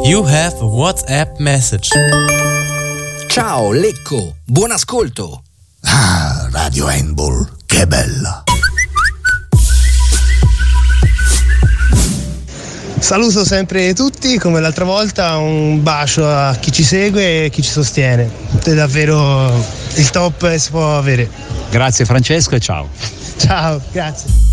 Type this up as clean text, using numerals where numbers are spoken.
You have a WhatsApp message. Ciao Lecco, buon ascolto. Ah, Radio Handball, che bella. Saluto sempre tutti, come l'altra volta, un bacio a chi ci segue e chi ci sostiene. È davvero il top che si può avere. Grazie Francesco e ciao. Ciao, grazie.